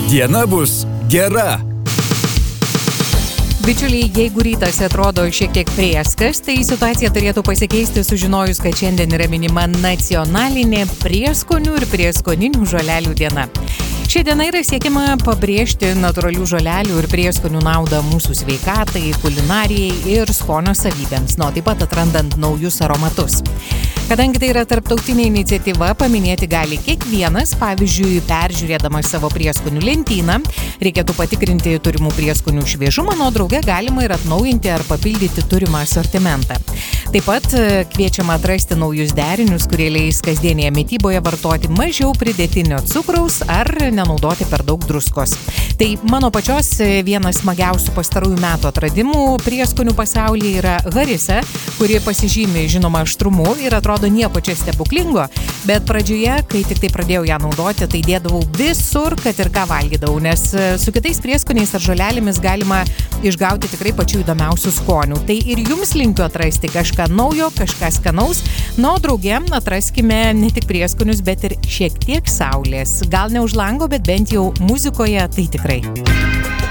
Diena bus gera. Bičiuliai, jeigu rytas atrodo šiek tiek prieskas, tai situacija turėtų pasikeisti sužinojus, kad šiandien yra minima nacionalinė prieskonių ir prieskoninių žolelių diena. Ši diena yra siekiama pabrėžti natūralių žolelių ir prieskonių naudą mūsų sveikatai, kulinarijai ir skonio savybėms, taip pat atrandant naujus aromatus. Kadangi tai yra tarptautinė iniciatyva, paminėti gali kiekvienas, pavyzdžiui, peržiūrėdamas savo prieskonių lentyną, reikėtų patikrinti turimų prieskonių šviežumą, drauge galima ir atnaujinti ar papildyti turimą asortimentą. Taip pat kviečiama atrasti naujus derinius, kurie leis kasdienėje mityboje vartoti mažiau pridėtinio cukraus ar nenaudoti per daug druskos. Tai mano pačios vienas smagiausių pastarųjų metų atradimų prieskonių pasaulyje yra harisa, kuri pasižymi žinoma aštrumu ir atrodo nieko čia stebuklingo, bet pradžioje, kai tik tai pradėjau ją naudoti, tai dėdavau visur, kad ir ką valgydavau, nes su kitais prieskoniais ar žolelėmis galima išgauti tikrai pačių įdomiausių skonių. Tai ir jums linkiu atrasti kažką naujo, kažką skanaus, o drauge atraskime ne tik prieskonius, bet ir šiek tiek saulės. Gal ne už lango, bet bent jau muzikoje tai tikrai.